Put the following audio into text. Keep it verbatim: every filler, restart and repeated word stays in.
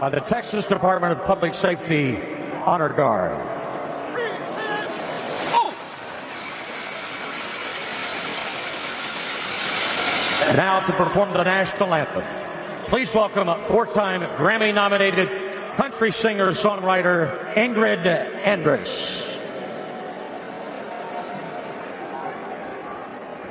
by the Texas Department of Public Safety Honor Guard. And now to perform the national anthem, please welcome four-time Grammy-nominated country singer-songwriter Ingrid Andress.